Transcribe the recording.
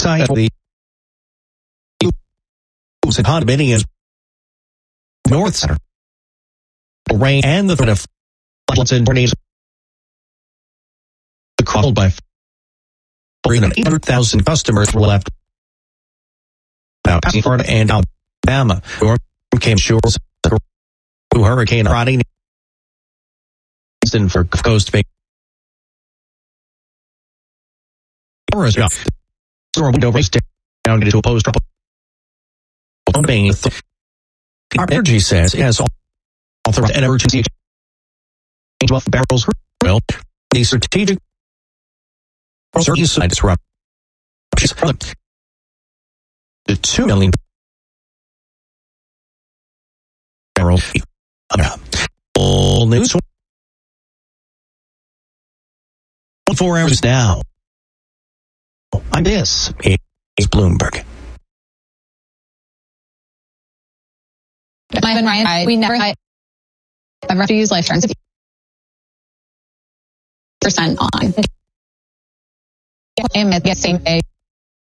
side of the condominiums north center. Rain and the threat of floods and tornadoes caused by 800,000 customers were left out passing Florida and Alabama. Or came shores to Hurricane Rodney for Coast Bay. Storm window raced down to a post. Our Energy says it has authorized an emergency exchange of barrels of oil. The strategic side disruptions to 2 million barrels. All news 4 hours now. I'm this is Bloomberg. I've been Ryan. We never ever have to use life insurance. % on. I'm at the same day.